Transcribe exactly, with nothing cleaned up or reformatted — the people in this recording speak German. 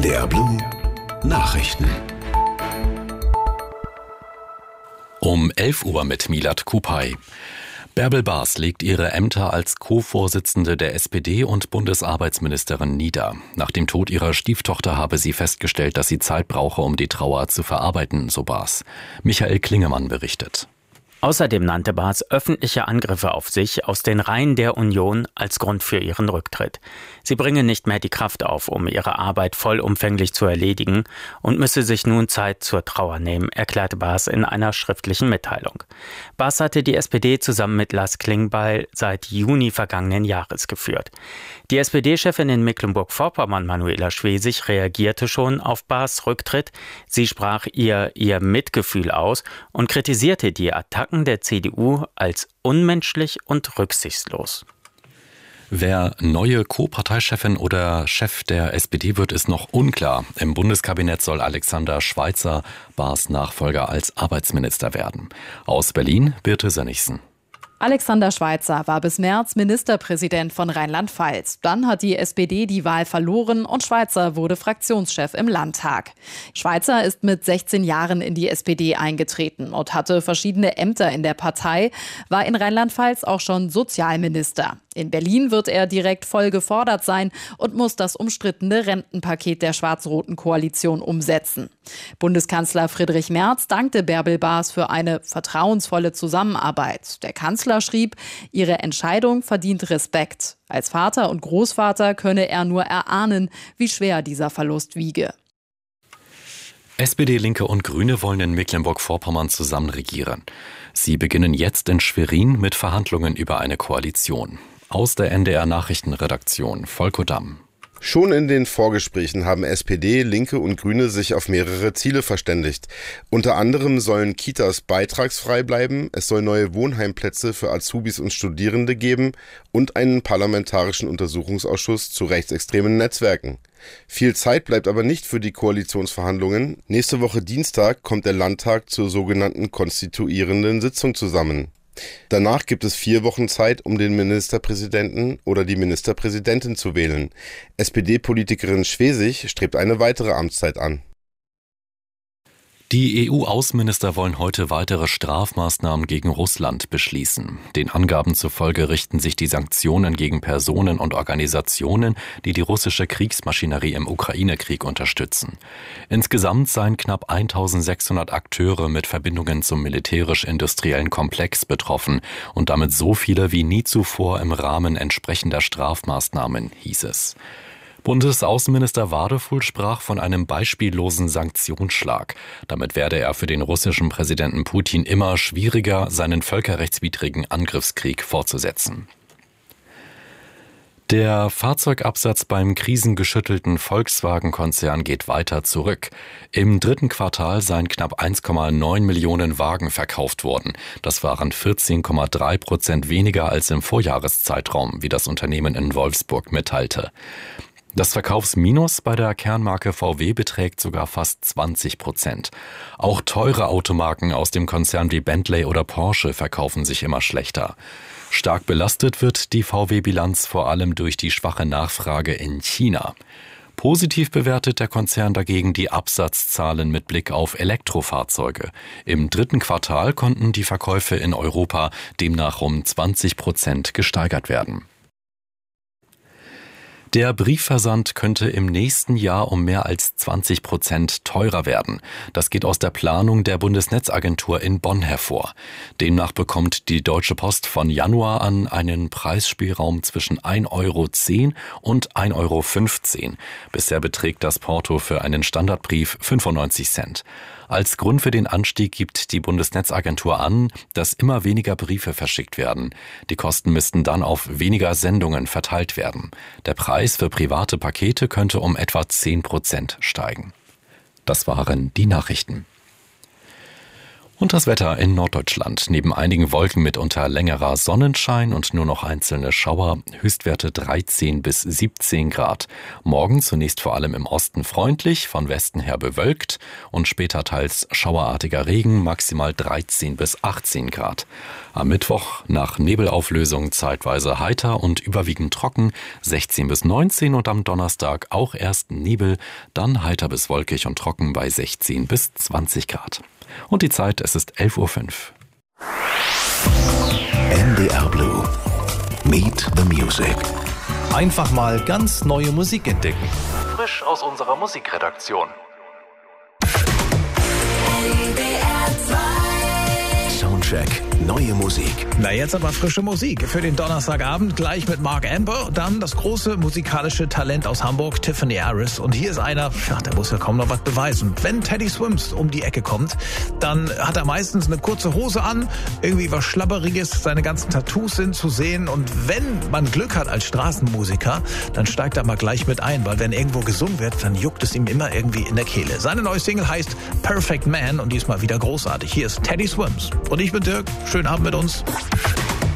N D R Blue Nachrichten. Um elf Uhr mit Milad Kupay. Bärbel Bas legt ihre Ämter als Co-Vorsitzende der S P D und Bundesarbeitsministerin nieder. Nach dem Tod ihrer Stieftochter habe sie festgestellt, dass sie Zeit brauche, um die Trauer zu verarbeiten, so Bas. Michael Klingemann berichtet. Außerdem nannte Bas öffentliche Angriffe auf sich aus den Reihen der Union als Grund für ihren Rücktritt. Sie bringe nicht mehr die Kraft auf, um ihre Arbeit vollumfänglich zu erledigen und müsse sich nun Zeit zur Trauer nehmen, erklärte Bas in einer schriftlichen Mitteilung. Bas hatte die S P D zusammen mit Lars Klingbeil seit Juni vergangenen Jahres geführt. Die S P D-Chefin in Mecklenburg-Vorpommern, Manuela Schwesig, reagierte schon auf Bas' Rücktritt. Sie sprach ihr ihr Mitgefühl aus und kritisierte die Attacken der C D U als unmenschlich und rücksichtslos. Wer neue Co-Parteichefin oder Chef der S P D wird, ist noch unklar. Im Bundeskabinett soll Alexander Schweitzer Bas' Nachfolger als Arbeitsminister werden. Aus Berlin, Birte Sönnigsen. Alexander Schweitzer war bis März Ministerpräsident von Rheinland-Pfalz. Dann hat die S P D die Wahl verloren und Schweitzer wurde Fraktionschef im Landtag. Schweitzer ist mit sechzehn Jahren in die S P D eingetreten und hatte verschiedene Ämter in der Partei, war in Rheinland-Pfalz auch schon Sozialminister. In Berlin wird er direkt voll gefordert sein und muss das umstrittene Rentenpaket der schwarz-roten Koalition umsetzen. Bundeskanzler Friedrich Merz dankte Bärbel Bas für eine vertrauensvolle Zusammenarbeit. Der Kanzler schrieb, ihre Entscheidung verdient Respekt. Als Vater und Großvater könne er nur erahnen, wie schwer dieser Verlust wiege. S P D, Linke und Grüne wollen in Mecklenburg-Vorpommern zusammen regieren. Sie beginnen jetzt in Schwerin mit Verhandlungen über eine Koalition. Aus der N D R-Nachrichtenredaktion, Volker Damm. Schon in den Vorgesprächen haben S P D, Linke und Grüne sich auf mehrere Ziele verständigt. Unter anderem sollen Kitas beitragsfrei bleiben, es soll neue Wohnheimplätze für Azubis und Studierende geben und einen parlamentarischen Untersuchungsausschuss zu rechtsextremen Netzwerken. Viel Zeit bleibt aber nicht für die Koalitionsverhandlungen. Nächste Woche Dienstag kommt der Landtag zur sogenannten konstituierenden Sitzung zusammen. Danach gibt es vier Wochen Zeit, um den Ministerpräsidenten oder die Ministerpräsidentin zu wählen. S P D-Politikerin Schwesig strebt eine weitere Amtszeit an. Die E U-Außenminister wollen heute weitere Strafmaßnahmen gegen Russland beschließen. Den Angaben zufolge richten sich die Sanktionen gegen Personen und Organisationen, die die russische Kriegsmaschinerie im Ukraine-Krieg unterstützen. Insgesamt seien knapp eintausendsechshundert Akteure mit Verbindungen zum militärisch-industriellen Komplex betroffen und damit so viele wie nie zuvor im Rahmen entsprechender Strafmaßnahmen, hieß es. Bundesaußenminister Wadefuhl sprach von einem beispiellosen Sanktionsschlag. Damit werde er für den russischen Präsidenten Putin immer schwieriger, seinen völkerrechtswidrigen Angriffskrieg fortzusetzen. Der Fahrzeugabsatz beim krisengeschüttelten Volkswagen-Konzern geht weiter zurück. Im dritten Quartal seien knapp eins Komma neun Millionen Wagen verkauft worden. Das waren vierzehn Komma drei Prozent weniger als im Vorjahreszeitraum, wie das Unternehmen in Wolfsburg mitteilte. Das Verkaufsminus bei der Kernmarke V W beträgt sogar fast zwanzig Prozent. Auch teure Automarken aus dem Konzern wie Bentley oder Porsche verkaufen sich immer schlechter. Stark belastet wird die V W-Bilanz vor allem durch die schwache Nachfrage in China. Positiv bewertet der Konzern dagegen die Absatzzahlen mit Blick auf Elektrofahrzeuge. Im dritten Quartal konnten die Verkäufe in Europa demnach um zwanzig Prozent gesteigert werden. Der Briefversand könnte im nächsten Jahr um mehr als zwanzig Prozent teurer werden. Das geht aus der Planung der Bundesnetzagentur in Bonn hervor. Demnach bekommt die Deutsche Post von Januar an einen Preisspielraum zwischen ein Euro zehn und ein Euro fünfzehn. Bisher beträgt das Porto für einen Standardbrief fünfundneunzig Cent. Als Grund für den Anstieg gibt die Bundesnetzagentur an, dass immer weniger Briefe verschickt werden. Die Kosten müssten dann auf weniger Sendungen verteilt werden. Der Preis für private Pakete könnte um etwa zehn Prozent steigen. Das waren die Nachrichten. Und das Wetter in Norddeutschland. Neben einigen Wolken mitunter längerer Sonnenschein und nur noch einzelne Schauer. Höchstwerte dreizehn bis siebzehn Grad. Morgen zunächst vor allem im Osten freundlich, von Westen her bewölkt und später teils schauerartiger Regen, maximal dreizehn bis achtzehn Grad. Am Mittwoch nach Nebelauflösung zeitweise heiter und überwiegend trocken, sechzehn bis neunzehn, und am Donnerstag auch erst Nebel, dann heiter bis wolkig und trocken bei sechzehn bis zwanzig Grad. Und die Zeit, es ist elf Uhr fünf. N D R Blue. Meet the Music. Einfach mal ganz neue Musik entdecken. Frisch aus unserer Musikredaktion. Soundcheck. Neue Musik. Na, jetzt aber frische Musik für den Donnerstagabend, gleich mit Mark Amber. Dann das große musikalische Talent aus Hamburg, Tiffany Harris. Und hier ist einer, ja, der muss ja kaum noch was beweisen. Wenn Teddy Swims um die Ecke kommt, dann hat er meistens eine kurze Hose an, irgendwie was Schlabberiges, seine ganzen Tattoos sind zu sehen. Und wenn man Glück hat als Straßenmusiker, dann steigt er mal gleich mit ein, weil wenn irgendwo gesungen wird, dann juckt es ihm immer irgendwie in der Kehle. Seine neue Single heißt Perfect Man und diesmal wieder großartig. Hier ist Teddy Swims. Und ich bin Dirk. Schönen Abend mit uns.